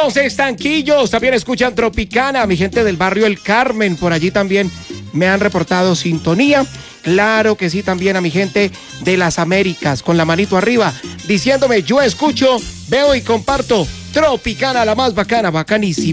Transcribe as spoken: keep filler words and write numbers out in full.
Los Estanquillos también escuchan Tropicana. Mi gente del barrio El Carmen, por allí también me han reportado sintonía. Claro que sí, también a mi gente de las Américas, con la manito arriba, diciéndome: yo escucho, veo y comparto Tropicana, la más bacana, bacanísima.